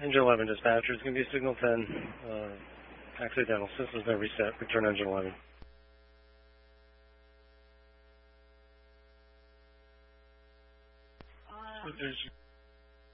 Engine 11 dispatcher, it's going to be signal 10, accidental. System's been reset. Return engine 11. There's